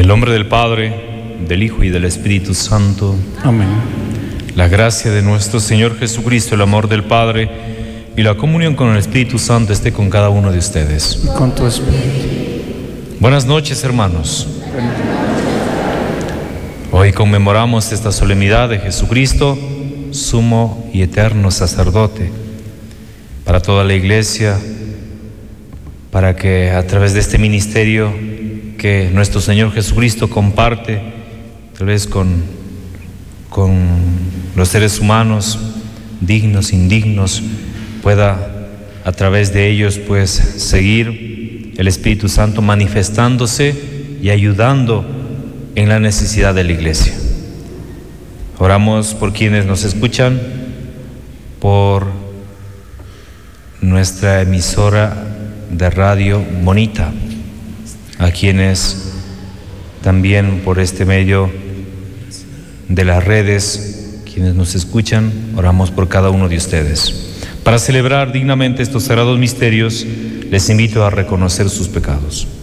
nombre del Padre, del Hijo y del Espíritu Santo. Amén. La gracia de nuestro Señor Jesucristo, el amor del Padre y la comunión con el Espíritu Santo esté con cada uno de ustedes. Y con tu espíritu. Buenas noches, hermanos. Hoy conmemoramos esta solemnidad de Jesucristo, sumo y eterno sacerdote, para toda la Iglesia, para que a través de este ministerio que nuestro Señor Jesucristo comparte, tal vez con los seres humanos, dignos, indignos, pueda a través de ellos pues seguir el Espíritu Santo manifestándose y ayudando en la necesidad de la Iglesia. Oramos por quienes nos escuchan, por nuestra emisora de radio Bonita, a quienes también por este medio de las redes, quienes nos escuchan, oramos por cada uno de ustedes. Para celebrar dignamente estos sagrados misterios, les invito a reconocer sus pecados.